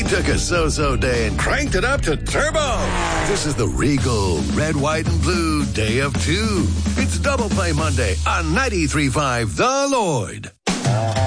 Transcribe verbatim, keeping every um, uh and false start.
We took a so-so day and cranked it up to turbo. This is the Regal Red, White, and Blue Day of Two. It's Double Play Monday on ninety-three point five The Lloyd.